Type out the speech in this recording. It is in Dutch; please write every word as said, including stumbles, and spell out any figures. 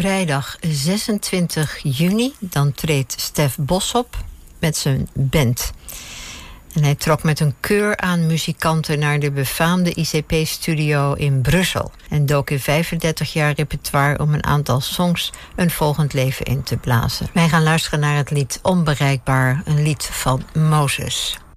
vrijdag zesentwintig juni. Dan treedt Stef Bos op met zijn band. En hij trok met een keur aan muzikanten naar de befaamde I C P-studio in Brussel. En dook in vijfendertig jaar repertoire om een aantal songs een volgend leven in te blazen. Wij gaan luisteren naar het lied Onbereikbaar, een lied van Mozes.